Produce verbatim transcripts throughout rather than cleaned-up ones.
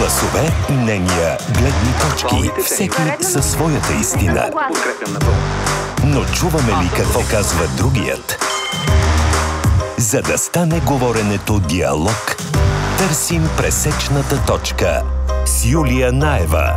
Гласове, мнения, гледни точки, всеки със своята истина. Но чуваме ли какво казва другият? За да стане говоренето диалог, търсим пресечната точка с Юлия Наева.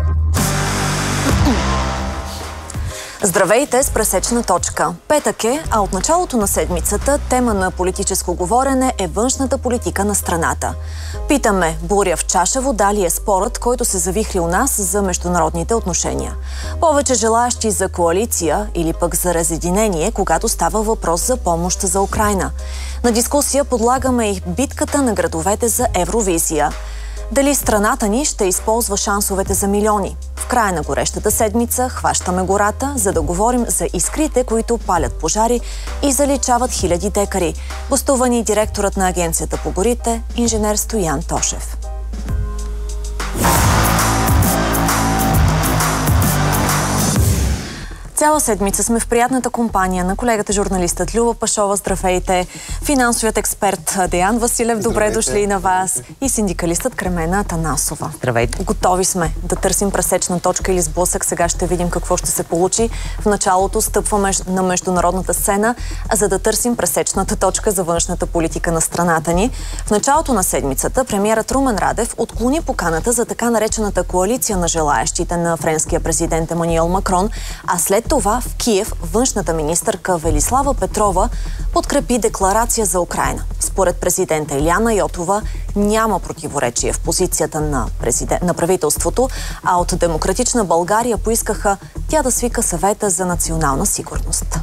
Здравейте с пресечна точка. Петък е, а от началото на седмицата тема на политическо говорене е външната политика на страната. Питаме, буря в чаша вода ли е спорът, който се завихри у нас за международните отношения? Повече желаящи за коалиция или пък за разединение, когато става въпрос за помощ за Украйна. На дискусия подлагаме и битката на градовете за Евровизия. Дали страната ни ще използва шансовете за милиони? В края на горещата седмица хващаме гората, за да говорим за искрите, които палят пожари и заличават хиляди декари. Гостува ни директорът на Агенцията по горите, инженер Стоян Тошев. Цяла седмица сме в приятната компания на колегата журналистът Люба Пашова. Здравейте! Финансовият експерт Деян Василев. Добре Здравейте. Дошли и на вас. И синдикалистът Кремена Атанасова. Здравейте! Готови сме да търсим пресечна точка или сблъсък. Сега ще видим какво ще се получи. В началото стъпваме на международната сцена, за да търсим пресечната точка за външната политика на страната ни. В началото на седмицата премиерът Румен Радев отклони поканата за така наречената коалиция на желаящите на френския президент Емануел Макрон, а след това в Киев външната министърка Велислава Петрова подкрепи декларация за Украйна. Според президента Илияна Йотова няма противоречие в позицията на, президент, на правителството, а от Демократична България поискаха тя да свика съвета за национална сигурност.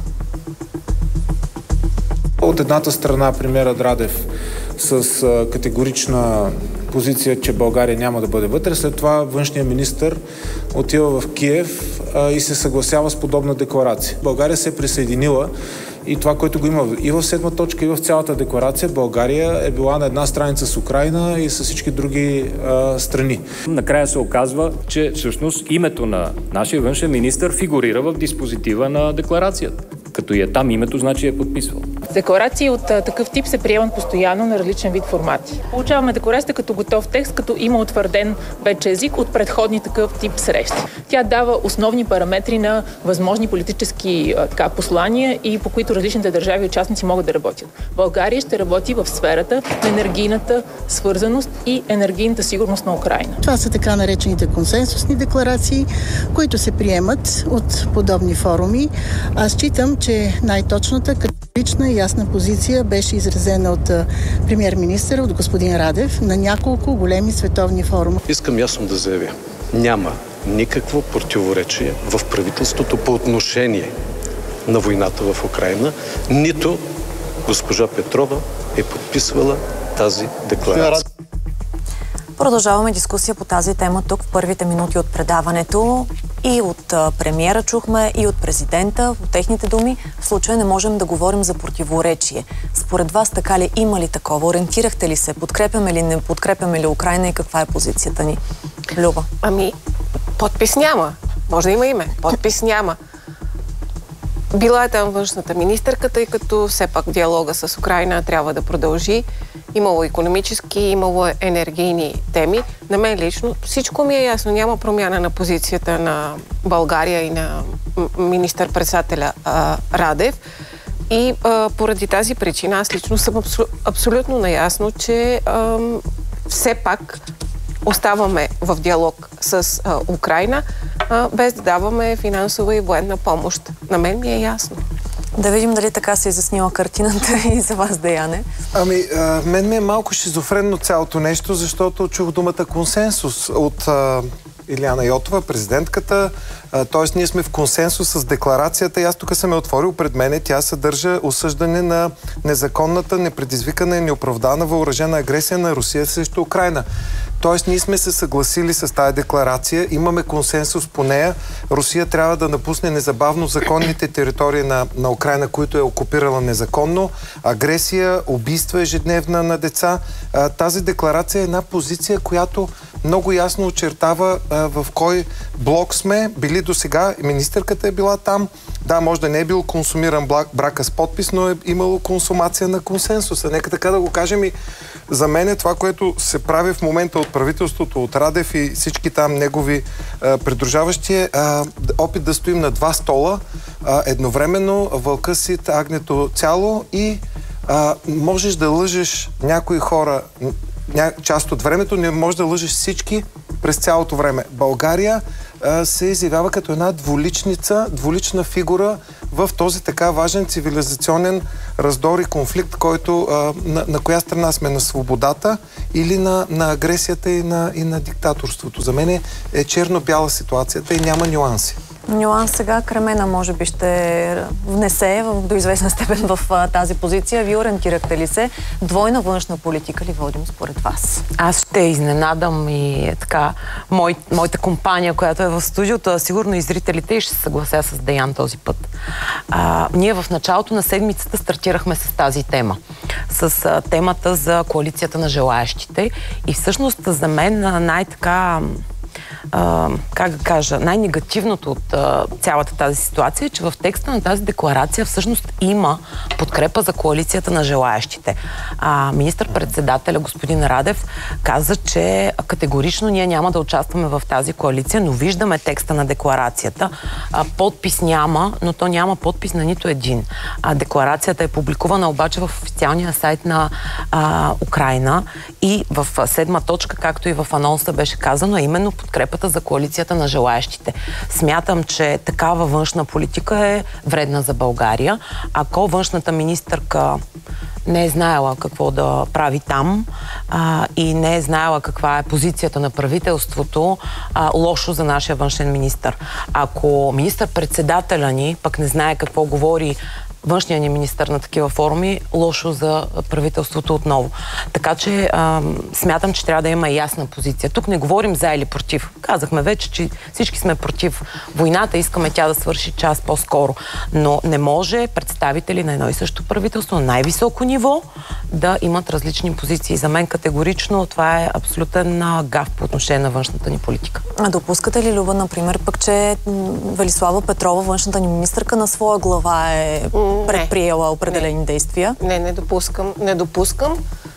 От едната страна премиерът Радев с категорична позиция, че България няма да бъде вътре. След това външният министър отива в Киев а, и се съгласява с подобна декларация. България се е присъединила и това, което го има и в седма точка, и в цялата декларация, България е била на една страница с Украйна и с всички други а, страни. Накрая се оказва, че всъщност името на нашия външен министър фигурира в диспозитива на декларацията. Като и е там името, значи е подписвал. Декларации от а, такъв тип се приемат постоянно на различен вид формати. Получаваме декларацията като готов текст, като има утвърден вече език от предходни такъв тип срещи. Тя дава основни параметри на възможни политически а, така, послания и по които различните държави и участници могат да работят. България ще работи в сферата на енергийната свързаност и енергийната сигурност на Украйна. Това са така наречените консенсусни декларации, които се приемат от подобни форуми. Аз считам, че най-точната, категорична и ясна позиция беше изразена от премиер-министъра, от господин Радев, на няколко големи световни форуми. Искам ясно да заявя, няма никакво противоречие в правителството по отношение на войната в Украйна, нито госпожа Петрова е подписвала тази декларация. Продължаваме дискусия по тази тема тук в първите минути от предаването. И от премиера чухме, и от президента, от техните думи. В случая не можем да говорим за противоречие. Според вас така ли, има ли такова? Ориентирахте ли се? Подкрепяме ли, не подкрепяме ли Украйна и каква е позицията ни? Люба. Ами, подпис няма. Може да има име. Подпис няма. Била е там външната министърка, тъй като все пак диалога с Украйна трябва да продължи. Имало икономически, имало енергийни теми. На мен лично всичко ми е ясно. Няма промяна на позицията на България и на министър-председателя а, Радев. И а, поради тази причина аз лично съм абсол, абсолютно наясно, че а, все пак оставаме в диалог с а, Украйна, а, без да даваме финансова и военна помощ. На мен ми е ясно. Да видим дали така се изяснила картината и за вас, Деяне. Ами, а, мен ми е малко шизофренно цялото нещо, защото чух думата консенсус от а, Илияна Йотова, президентката. Тоест, ние сме в консенсус с декларацията и аз тук съм я отворил пред мене. Тя съдържа осъждане на незаконната, непредизвикана и неоправдана въоръжена агресия на Русия срещу Украйна. Тоест, ние сме се съгласили с тази декларация, имаме консенсус по нея. Русия трябва да напусне незабавно законните територии на, на Украйна, които е окупирала незаконно. Агресия, убийства ежедневна на деца. А, тази декларация е една позиция, която много ясно очертава а, в кой блок сме били до сега. Министърката е била там. Да, може да не е бил консумиран брака с подпис, но е имало консумация на консенсуса. Нека така да го кажем и за мен е това, което се прави в момента от правителството, от Радев и всички там негови а, придружаващи е а, опит да стоим на два стола, а, едновременно вълка сит, агнето цяло и а, можеш да лъжеш някои хора ня, част от времето, не можеш да лъжеш всички през цялото време. България а, се изявява като една двуличница, двулична фигура в този така важен цивилизационен раздор и конфликт, който а, на, на коя страна сме, на свободата или на, на агресията и на, и на диктаторството. За мен е черно-бяла ситуацията и няма нюанси. Нюанс сега Кремена може би ще внесе в, до известна степен в а, тази позиция. Вие ориентирахте ли се? Двойна външна политика ли водим според вас? Аз ще изненадам и е, така мой, моята компания, която е в студиото, а сигурно и зрителите, и ще се съглася с Деян този път. А, ние в началото на седмицата стартирахме с тази тема. С а, темата за коалицията на желаящите. И всъщност за мен най-така... Uh, как да кажа, най-негативното от uh, цялата тази ситуация е, че в текста на тази декларация всъщност има подкрепа за коалицията на желаящите. Uh, министър-председателя господин Радев каза, че категорично ние няма да участваме в тази коалиция, но виждаме текста на декларацията. Uh, подпис няма, но то няма подпис на нито един. Uh, декларацията е публикувана обаче в официалния сайт на uh, Украйна и в uh, седма точка, както и в анонса беше казано, е именно подкрепата за коалицията на желаящите. Смятам, че такава външна политика е вредна за България. Ако външната министърка не е знаела какво да прави там а, и не е знаела каква е позицията на правителството, а, лошо за нашия външен министър. Ако министър-председателя ни пък не знае какво говори външния ни министър на такива форуми, лошо за правителството отново. Така че а, смятам, че трябва да има ясна позиция. Тук не говорим за или против. Казахме вече, че всички сме против войната, искаме тя да свърши час по-скоро. Но не може представители на едно и също правителство на най-високо ниво да имат различни позиции. За мен категорично това е абсолютен гаф по отношение на външната ни политика. А допускате ли, Люба, например, пък, че Велислава Петрова, външната ни министърка, на своя глава е предприела определени не. действия? Не, не допускам. Не допускам.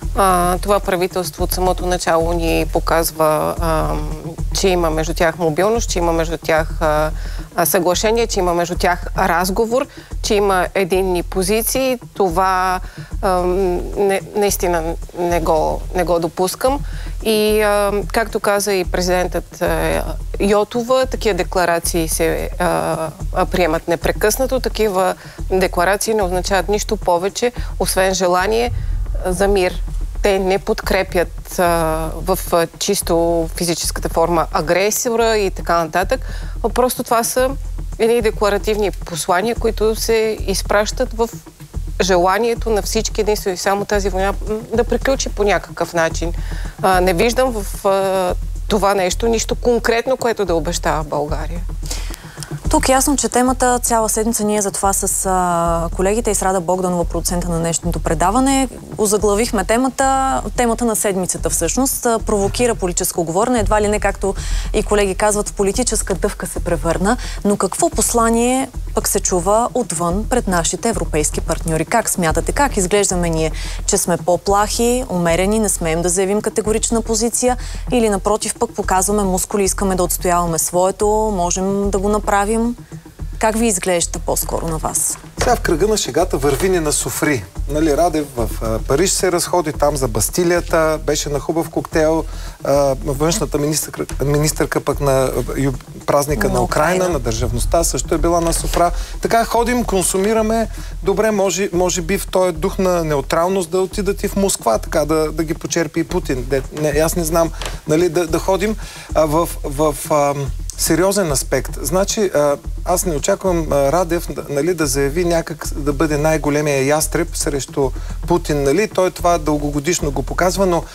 А, това правителство от самото начало ни показва, а, че има между тях мобилност, че има между тях а, съглашение, че има между тях разговор, че има единни позиции. Това а, не, наистина не го, не го допускам. И а, както каза и президентът а, Йотова, такива декларации се а, а, приемат непрекъснато. Такива декларации не означават нищо повече, освен желание за мир. Те не подкрепят а, в а, чисто физическата форма агресора и така нататък. А просто това са едни декларативни послания, които се изпращат в желанието на всички единствено и само тази война да приключи по някакъв начин. А, не виждам в а, това нещо нищо конкретно, което да обещава България. Тук ясно, че темата цяла седмица ние за това с а, колегите и с Рада Богданова, продуцента на днешното предаване, озаглавихме темата, темата на седмицата всъщност, а, провокира политическо говорене, едва ли не, както и колеги казват, в политическа дъвка се превърна, но какво послание пък се чува отвън пред нашите европейски партньори? Как смятате? Как изглеждаме ние? Че сме по-плахи, умерени, не смеем да заявим категорична позиция или напротив пък показваме мускули, искаме да отстояваме своето, можем да го направим? Как ви изглежда по-скоро на вас? Сега в кръга на шегата вървине на софри. Нали, Радев в а, Париж се разходи, там за Бастилията, беше на хубав коктейл. А, външната министърка, министърка пък на ю, празника на, на Украйна, Украйна, на държавността, също е била на софра. Така ходим, консумираме. Добре, може, може би в този дух на неутралност да отидат и в Москва, така да, да ги почерпи и Путин. Де, не, аз не знам, нали, да, да ходим а, в... в а, сериозен аспект. Значи, аз не очаквам Радев, нали, да заяви някак да бъде най-големия ястреб срещу Путин. Нали? Той това дългогодишно го показва, но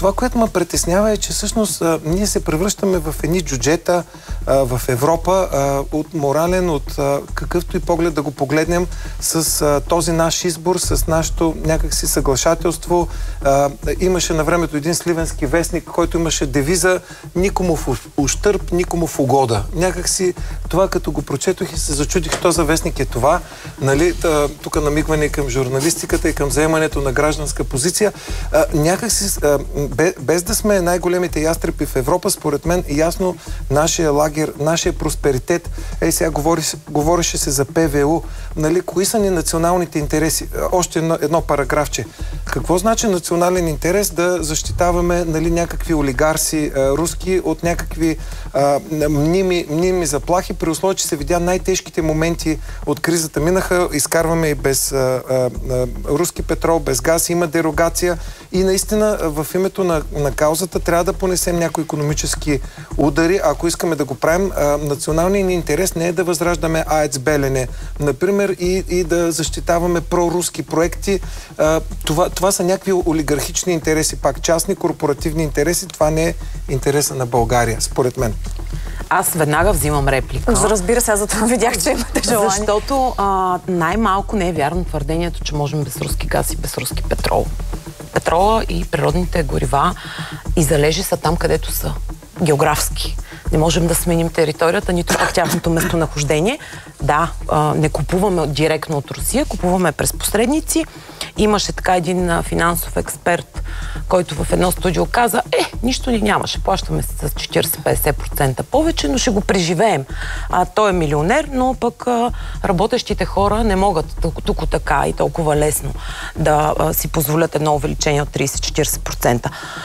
това, което ме притеснява е, че всъщност а, ние се превръщаме в едни джуджета а, в Европа а, от морален, от а, какъвто и поглед да го погледнем, с а, този наш избор, с нашето някакси съглашателство. А, имаше на времето един сливенски вестник, който имаше девиза никому в ущърб, никому в угода. Някакси това, като го прочетох и се зачудих, що за вестник е това. Нали, тук намигване към журналистиката и към заемането на гражданска позиция. А, някакси, а, без, без да сме най-големите ястрепи в Европа, според мен ясно нашия лагер, нашия просперитет, ей сега говори, говореше се за П В У, нали, кои са ни националните интереси? Още едно, едно параграфче. Какво значи национален интерес да защитаваме, нали, някакви олигарси а, руски от някакви а, мними, мними заплахи, при условие, че се видя най-тежките моменти от кризата минаха, изкарваме и без а, а, а, руски петрол, без газ, има дерогация и наистина в името на, на каузата трябва да понесем някои икономически удари. Ако искаме да го правим, а, националният ни интерес не е да възраждаме АЕЦ Белене, например, и, и да защитаваме проруски проекти. А, това, това са някакви олигархични интереси, пак частни, корпоративни интереси. Това не е интереса на България, според мен. Аз веднага взимам реплика. Разбира се, аз за това видях, че имате желание. Защото а, най-малко не е вярно твърдението, че можем без руски газ и без руски петрол. Петрола и природните горива и залежи са там, където са. Географски. Не можем да сменим територията, нито пак тяхното местонахождение. Да, а, не купуваме директно от Русия, купуваме през посредници. Имаше така един финансов експерт, който в едно студио каза, е, нищо ни нямаше, плащаме с четирийсет до петдесет процента повече, но ще го преживеем. А, той е милионер, но пък а, работещите хора не могат тук така и толкова лесно да а, си позволят едно увеличение от трийсет до четирийсет процента.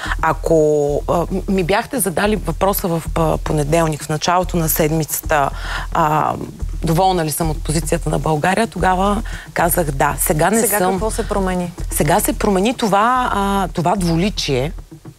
Ако а, ми бяхте задали въпроса в а, понеделник, в началото на седмицата, а, доволна ли съм от позицията на България, тогава казах да. Сега не Сега съм... какво се промени? Сега се промени това, а, това двуличие,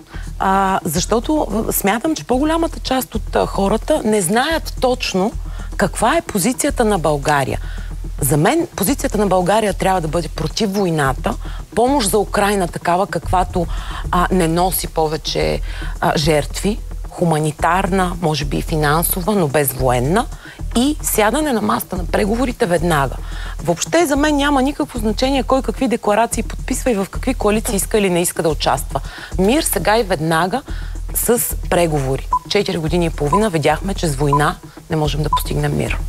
а, защото смятам, че по-голямата част от а, хората не знаят точно каква е позицията на България. За мен позицията на България трябва да бъде против войната, помощ за Украйна такава, каквато а, не носи повече а, жертви, хуманитарна, може би и финансова, но без военна, и сядане на масата на преговорите веднага. Въобще за мен няма никакво значение кой какви декларации подписва и в какви коалиции иска или не иска да участва. Мир сега и веднага с преговори. Четири години и половина видяхме, че с война не можем да постигнем мир.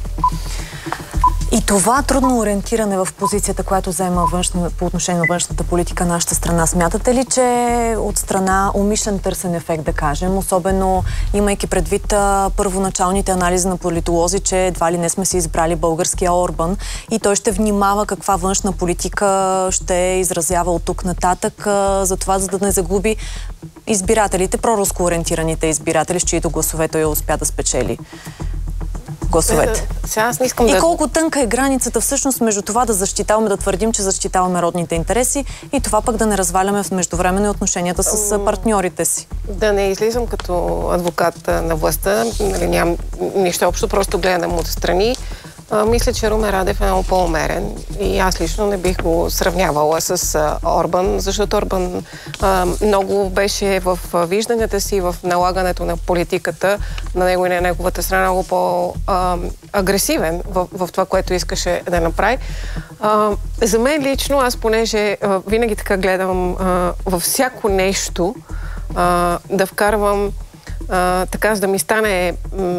И това трудно ориентиране в позицията, която заема външна, по отношение на външната политика нашата страна, смятате ли, че от страна умишлен търсен ефект, да кажем, особено имайки предвид а, първоначалните анализи на политолози, че едва ли не сме си избрали българския Орбан и той ще внимава каква външна политика ще изразява от тук нататък, а, за това, за да не загуби избирателите, проруско ориентираните избиратели, с чието гласове той успя да спечели гласовете. Сега аз не искам и да... колко тънка е границата всъщност между това да защитаваме, да твърдим, че защитаваме родните интереси и това пък да не разваляме в междувременно отношенията с партньорите си. Да не излизам като адвокат на властта, нали, нямам нищо общо, просто гледам отстрани. А, мисля, че Румен Радев е много по-умерен и аз лично не бих го сравнявала с а, Орбан, защото Орбан а, много беше в вижданията си, в налагането на политиката на него и на неговата страна много по-агресивен в, в това, което искаше да направи. А, за мен лично, аз понеже а, винаги така гледам а, във всяко нещо а, да вкарвам а, така, за да ми стане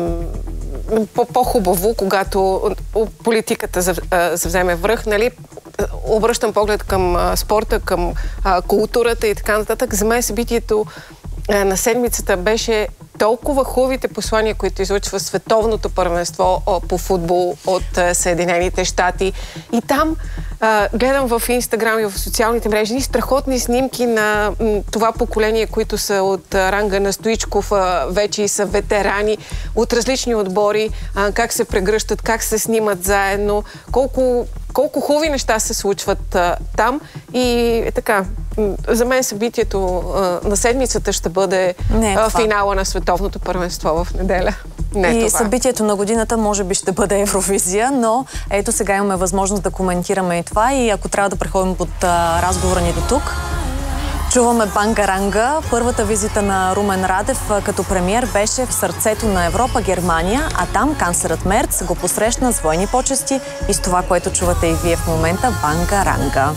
по-хубаво, когато политиката завземе връх, нали? Обръщам поглед към а, спорта, към а, културата и така нататък. За мен събитието а, на седмицата беше толкова хубавите послания, които излъчва световното първенство а, по футбол от а, Съединените щати. И там а, гледам в Инстаграм и в социалните мрежи и страхотни снимки на м, това поколение, които са от а, ранга на Стоичков, а, вече и са ветерани от различни отбори, а, как се прегръщат, как се снимат заедно, колко колко хубави неща се случват а, там и така, за мен събитието а, на седмицата ще бъде е а, финала на световното първенство в неделя. Не и това. Събитието на годината може би ще бъде Евровизия, но ето сега имаме възможност да коментираме и това и ако трябва да преходим под а, разговора ни до тук. Чуваме Бангаранга. Първата визита на Румен Радев като премиер беше в сърцето на Европа, Германия, а там канцлерът Мерц го посрещна с военни почести и с това, което чувате и вие в момента, Бангаранга.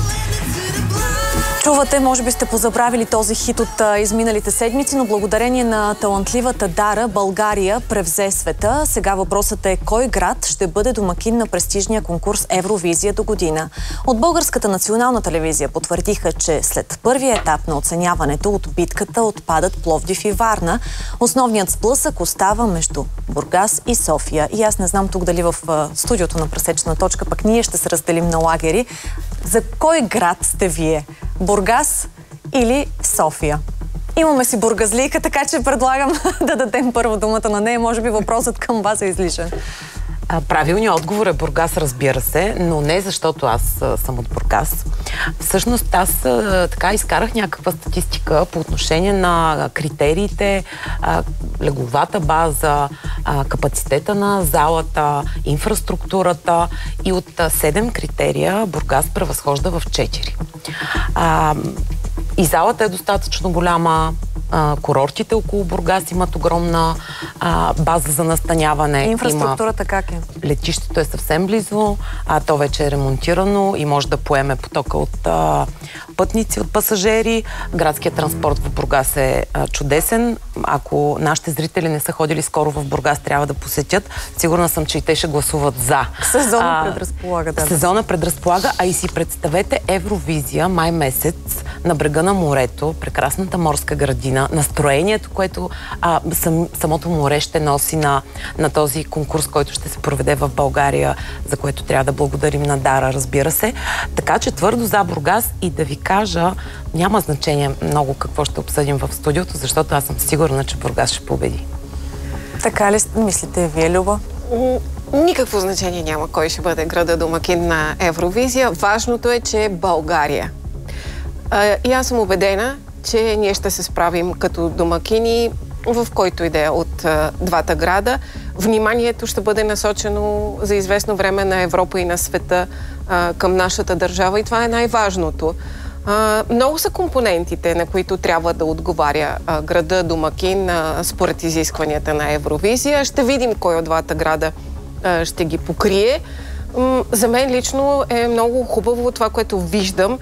Чувате, може би сте позабравили този хит от а, изминалите седмици, но благодарение на талантливата Дара, България превзе света. Сега въпросът е кой град ще бъде домакин на престижния конкурс Евровизия до година. От Българската национална телевизия потвърдиха, че след първия етап на оценяването от битката отпадат Пловдив и Варна. Основният сблъсък остава между Бургас и София. И аз не знам тук дали в а, студиото на Пресечна точка пък ние ще се разделим на лагери. За кой град сте вие? Бургас или София? Имаме си бургазлийка, така че предлагам да дадем първо думата на нея. Може би въпросът към вас е излишен. Правилният отговор е Бургас, разбира се, но не защото аз съм от Бургас. Всъщност аз така изкарах някаква статистика по отношение на критериите, легловата база, капацитета на залата, инфраструктурата и от седем критерия Бургас превъзхожда в четири. И залата е достатъчно голяма, а, курортите около Бургас имат огромна а, база за настаняване. Инфраструктурата Има... как е? Летището е съвсем близо, а то вече е ремонтирано и може да поеме потока от а, пътници, от пасажери. Градският транспорт в Бургас е а, чудесен. Ако нашите зрители не са ходили скоро в Бургас, трябва да посетят. Сигурна съм, че и те ще гласуват за. Сезона предразполага, да. Сезона предразполага, а и си представете Евровизия май месец на брега на морето, прекрасната морска градина, настроението, което а, сам, самото море ще носи на, на този конкурс, който ще се проведе в България, за което трябва да благодарим на Дара, разбира се. Така че твърдо за Бургас и да ви кажа, няма значение много какво ще обсъдим в студиото, защото аз съм сигурна, че Бургас ще победи. Така ли мислите вие, Люба? Никакво значение няма кой ще бъде града домакин на Евровизия. Важното е, че е България. И аз съм убедена, че ние ще се справим като домакини в който иде от а, двата града. Вниманието ще бъде насочено за известно време на Европа и на света а, към нашата държава и това е най-важното. А, много са компонентите, на които трябва да отговаря а, града домакин а, според изискванията на Евровизия. Ще видим кой от двата града а, ще ги покрие. М- за мен лично е много хубаво това, което виждам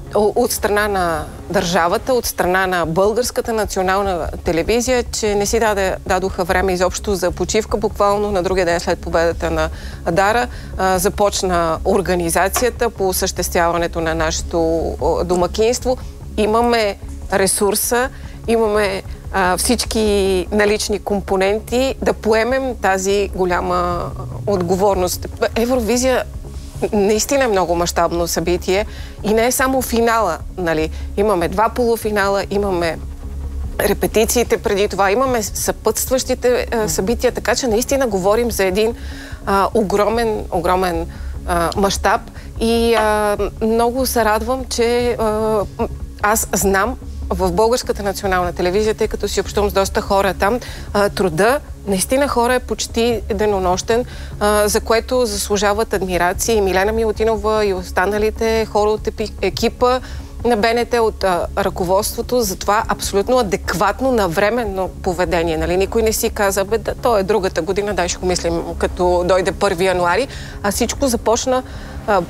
от страна на държавата, от страна на Българската национална телевизия, че не си даде, дадоха време изобщо за почивка. Буквално на другия ден след победата на Дара а, започна организацията по осъществяването на нашето домакинство. Имаме ресурса, имаме а, всички налични компоненти да поемем тази голяма отговорност. Евровизия наистина е много мащабно събитие и не е само финала, нали. Имаме два полуфинала, имаме репетициите преди това, имаме съпътстващите а, събития, така че наистина говорим за един а, огромен, огромен а, мащаб и а, много се радвам, че а, аз знам в Българската национална телевизия, тъй като си общувам с доста хора там, а, труда наистина хора е почти денонощен, а, за което заслужават адмирации и Милена Милутинова и останалите хора от екипа на БНТ, от а, ръководството, за това абсолютно адекватно, навременно поведение. Нали? Никой не си каза, бе, да, то е другата година, дай ще го мислим, като дойде първи януари, а всичко започна а,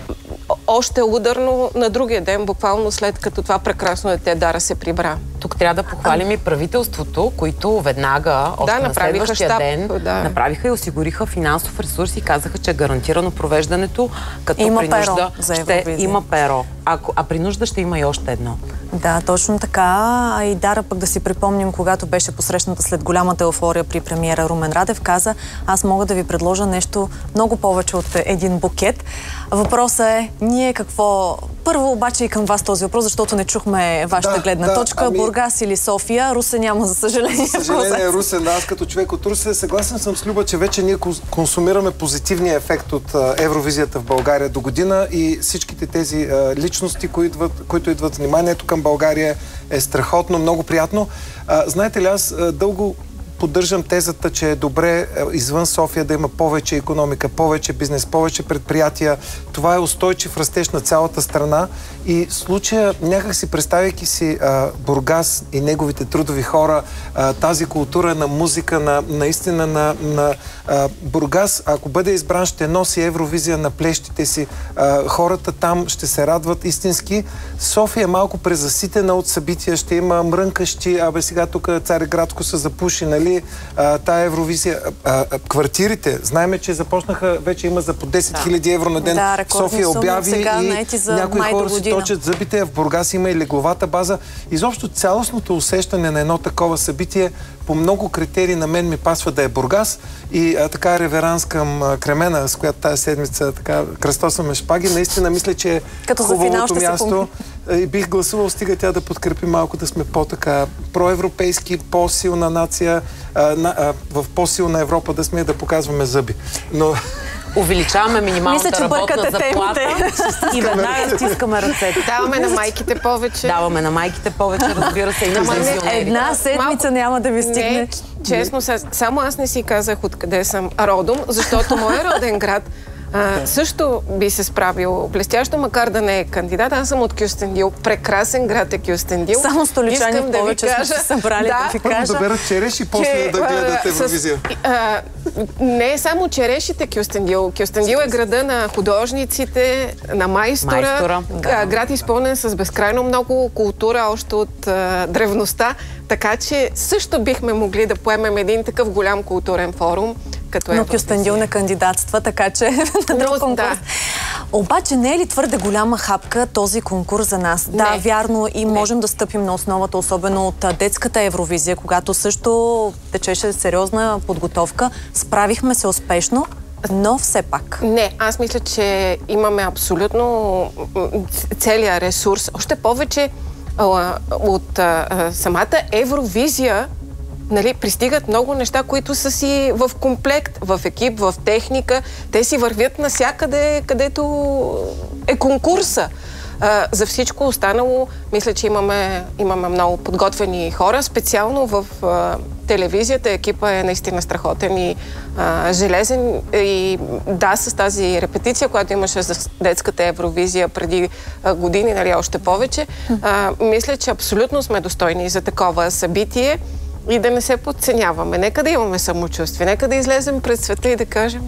още ударно на другия ден, буквално след като това прекрасно дете Дара се прибра. Тук трябва да похвалим и правителството, които веднага, още да, на следващия щаб, ден, да. направиха и осигуриха финансов ресурс и казаха, че е гарантирано провеждането, като има при нужда перо за ще има перо. А, а при нужда ще има и още едно. Да, точно така. А и Дара, пък да си припомним, когато беше посрещната след голямата еуфория при премиера Румен Радев, каза, аз мога да ви предложа нещо много повече от един букет. Въпросът е, ние какво... Първо обаче и към вас този въпрос, защото не чухме вашата да, гледна да, точка. Ами... Бургас или София? Русе няма, за съжаление. За съжаление, Русе, да, аз като човек от Русе съгласен съм с Люба, че вече ние консумираме позитивния ефект от Евровизията в България до година и всичките тези а, личности, които идват, които идват вниманието към България е страхотно, много приятно. А, знаете ли, аз а, дълго поддържам тезата, че е добре извън София да има повече икономика, повече бизнес, повече предприятия. Това е устойчив растеж на цялата страна и в случая, някак си представяйки си а, Бургас и неговите трудови хора, а, тази култура на музика, на, наистина на, на а, Бургас, ако бъде избран, ще носи Евровизия на плещите си. А, хората там ще се радват истински. София е малко презаситена от събития, ще има мрънкащи, абе сега тук Цареградско се запуши, нали, а, тая Евровизия. А, а, квартирите, знаеме, че започнаха, вече има за по десет хиляди евро на ден. Да, София обяви сега, и някои хора си точат зъбите. В Бургас има и легловата база. Изобщо цялостното усещане на едно такова събитие по много критерии на мен ми пасва да е Бургас и а, така реверанс към а, Кремена, с която тази седмица така кръстосваме шпаги. Наистина мисля, че е хубавото място и бих гласувал, стига тя да подкрепи малко, да сме по-така проевропейски, по-силна нация, а, на, а, в по-силна Европа да сме да показваме зъби. Но... Увеличаваме минималната Мисля, работна заплата и веднага стискаме ръцете. Даваме на майките повече. Даваме на майките повече, разбира се, и на пенсионерите. Една седмица малко... няма да ви стигне. Не, честно, само аз не си казах откъде съм родом, защото моят роден град А, също би се справил блестящо, макар да не е кандидат. Аз съм от Кюстендил. Прекрасен град е Кюстендил. Само столичани да повече сме се събрали да, да ви кажа. Да берат череш и после че, да гледат Евровизия. С, а, не е само черешите Кюстендил. Кюстендил е града на художниците, на майстора. майстора да. Град изпълнен с безкрайно много култура, още от а, древността. Така че също бихме могли да поемем един такъв голям културен форум. Като Но Кюстендил не кандидатства, така че на друг конкурс. Да. Обаче не е ли твърде голяма хапка този конкурс за нас? Не. Да, вярно, и не. можем да стъпим на основата, особено от детската Евровизия, когато също течеше сериозна подготовка. Справихме се успешно, но все пак. Не, аз мисля, че имаме абсолютно целият ресурс. Още повече от а, самата Евровизия, нали, пристигат много неща, които са си в комплект, в екип, в техника. Те си вървят навсякъде, където е конкурса. А, за всичко останало, мисля, че имаме, имаме много подготвени хора. Специално в а, телевизията екипа е наистина страхотен и а, железен. И да, с тази репетиция, която имаше за детската Евровизия преди а, години, нали, още повече, а, мисля, че абсолютно сме достойни за такова събитие. И да не се подценяваме. Нека да имаме самочувствие. Нека да излезем пред света и да кажем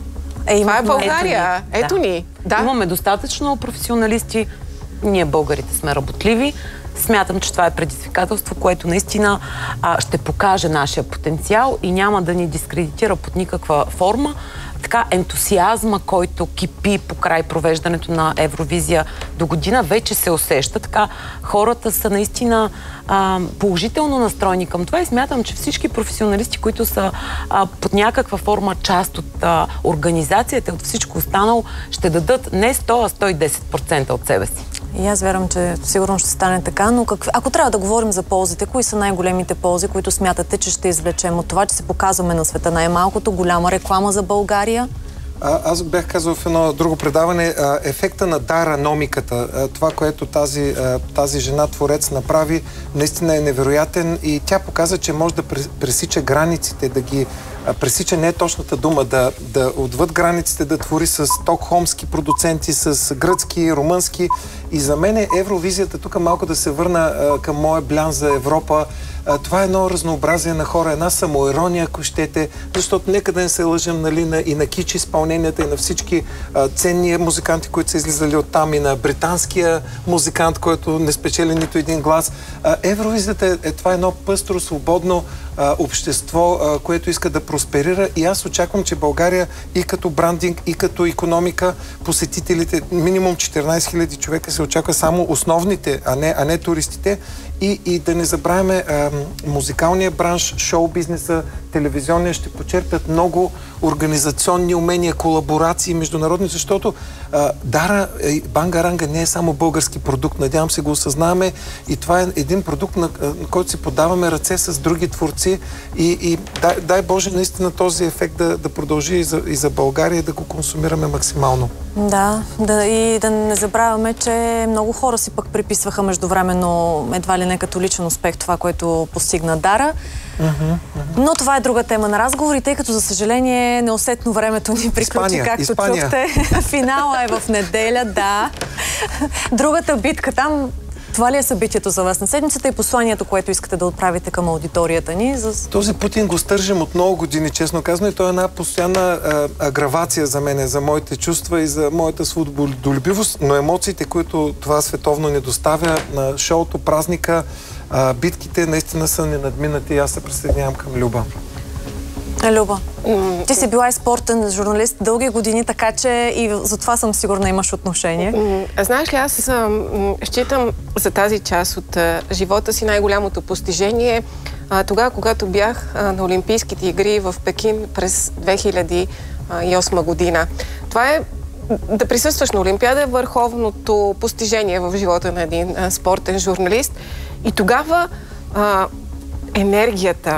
е, това е България. Ето ни. Ето да. ни. Да. Имаме достатъчно професионалисти. Ние, българите, сме работливи. Смятам, че това е предизвикателство, което наистина а, ще покаже нашия потенциал и няма да ни дискредитира под никаква форма. Така, ентусиазма, който кипи по край провеждането на Евровизия до година, вече се усеща. Така, хората са наистина а, положително настроени към това и смятам, че всички професионалисти, които са а, под някаква форма част от а, организацията, от всичко останало, ще дадат не сто, а сто и десет процента от себе си. И аз вярвам, че сигурно ще стане така, но как... ако трябва да говорим за ползите, кои са най-големите ползи, които смятате, че ще извлечем от това, че се показваме на света най-малкото, голяма реклама за България? А, аз бях казал в едно друго предаване, а, ефекта на дараномиката, а, това, което тази, а, тази жена-творец направи, наистина е невероятен и тя показа, че може да пресича границите, да ги а, пресича не е точната дума, да, да отвъд границите да твори с стокхолмски продуценти, с гръцки, румънски. И за мен е Евровизията, тук малко да се върна а, към моя блян за Европа, а, това е едно разнообразие на хора, една самоирония, ако щете, защото нека да не се лъжем, нали, на, и на кич изпълненията, и на всички а, ценни музиканти, които са излизали оттам, и на британския музикант, който не спечели нито един глас. А, Евровизията е, е това едно пъстро, свободно а, общество, а, което иска да просперира и аз очаквам, че България и като брандинг, и като икономика, посетителите, минимум четиринайсет хиляди човека се очаква само основните, а не, а не туристите. И, и да не забравяме а, музикалния бранш, шоу-бизнеса, телевизионния ще почерпят много организационни умения, колаборации международни, защото а, Дара, Бангаранга не е само български продукт, надявам се го осъзнаваме и това е един продукт, на, на който си подаваме ръце с други творци и, и дай, дай Боже наистина този ефект да, да продължи и за, и за България и да го консумираме максимално. Да, да, и да не забравяме, че много хора си пък приписваха междувременно едва ли не като личен успех това, което постигна Дара. Uh-huh, uh-huh. Но това е друга тема на разговори, тъй като за съжаление неусетно времето ни приключи, Испания, както Испания. чухте. Финала е в неделя, да. Другата битка там. Това ли е събитието за вас на седмицата и посланието, което искате да отправите към аудиторията ни? За... Този Путин го стържим от много години, честно казано, и той е една постоянна а, агравация за мене, за моите чувства и за моята свободолюбивост, но емоциите, които това световно ни доставя на шоуто, празника, а, битките, наистина са ненадминати и аз се присъединявам към Люба. Люба, mm. ти си била и спортен журналист дълги години, така че и за това съм сигурна имаш отношение. Mm. Знаеш ли, аз м, считам за тази част от а, живота си най-голямото постижение а, тогава, когато бях а, на Олимпийските игри в Пекин през две хиляди и осма година. Това е да присъстваш на Олимпиада е върховното постижение в живота на един а, спортен журналист. И тогава а, енергията,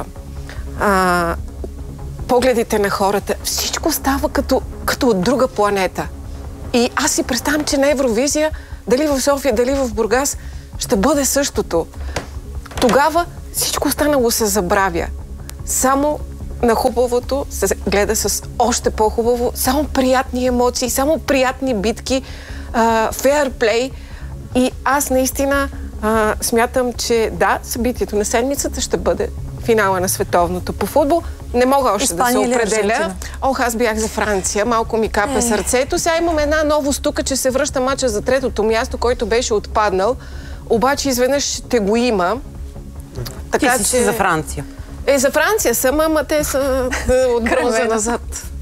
а, погледите на хората, всичко става като, като от друга планета. И аз си представям, че на Евровизия, дали в София, дали в Бургас, ще бъде същото. Тогава всичко останало се забравя. Само на хубавото се гледа с още по-хубаво, само приятни емоции, само приятни битки, фейерплей. И аз наистина а, смятам, че да, събитието на седмицата ще бъде финала на световното по футбол. Не мога още Испания да се определя. Ох, аз бях за Франция. Малко ми капе е. сърцето. Сега имам една новост тук, че се връща мача за третото място, който беше отпаднал. Обаче изведнъж ще го има. Така, Ти си че... за Франция. Е, за Франция съм, ама те са от бронза назад.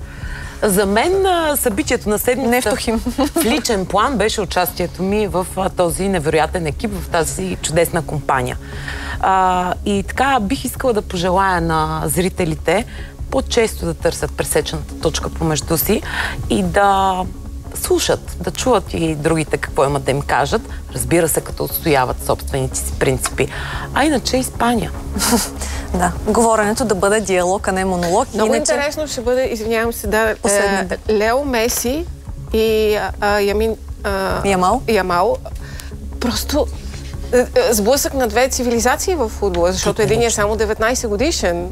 За мен събитието на седмицата в личен план беше участието ми в този невероятен екип, в тази чудесна компания. А, и така бих искала да пожелая на зрителите по-често да търсят пресечената точка помежду си и да слушат, да чуват и другите какво имат да им кажат. Разбира се, като отстояват собствените си принципи. А иначе Испания. Да, говоренето да бъде диалог, а не монолог. Много иначе... интересно ще бъде, извинявам се, да, е, Лео Меси и а, Ямин а, Ямал. Ямал. Просто е, е, сблъсък на две цивилизации в футбола, защото един е само деветнайсет годишен,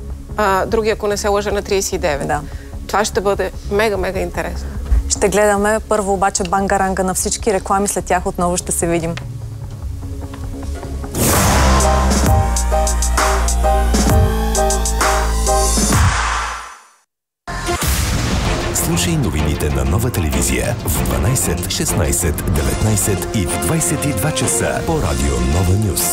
а другия, ако не се лъжа, на трийсет и девет. Да. Това ще бъде мега-мега интересно. Ще гледаме първо обаче бангаранга на всички реклами, след тях отново ще се видим. Слушай новините на Нова телевизия в дванайсет, шестнайсет, деветнайсет и в двайсет и два часа по радио Нова Нюз.